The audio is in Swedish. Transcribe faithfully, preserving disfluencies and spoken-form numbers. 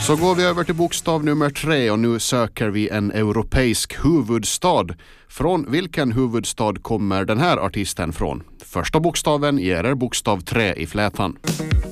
Så går vi över till bokstav nummer tre och nu söker vi en europeisk huvudstad. Från vilken huvudstad kommer den här artisten från? Första bokstaven ger er bokstav tre i flätan.